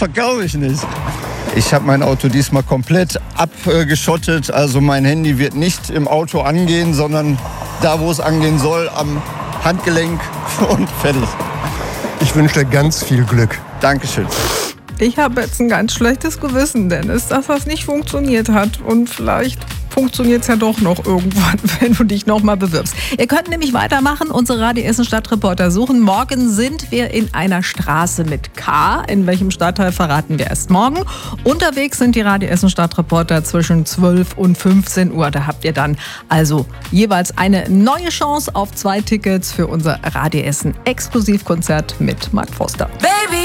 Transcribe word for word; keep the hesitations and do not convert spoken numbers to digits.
verkaufe ich nicht. Ich habe mein Auto diesmal komplett abgeschottet. Also mein Handy wird nicht im Auto angehen, sondern da, wo es angehen soll, am Handgelenk und fertig. Ich wünsche dir ganz viel Glück. Dankeschön. Ich habe jetzt ein ganz schlechtes Gewissen, Dennis, dass das nicht funktioniert hat. Und vielleicht funktioniert es ja doch noch irgendwann, wenn du dich nochmal bewirbst. Ihr könnt nämlich weitermachen, unsere Radio Essen Stadtreporter suchen. Morgen sind wir in einer Straße mit K. In welchem Stadtteil verraten wir erst morgen. Unterwegs sind die Radio Essen Stadtreporter zwischen zwölf und fünfzehn Uhr. Da habt ihr dann also jeweils eine neue Chance auf zwei Tickets für unser Radio Essen Exklusivkonzert mit Mark Forster. Baby!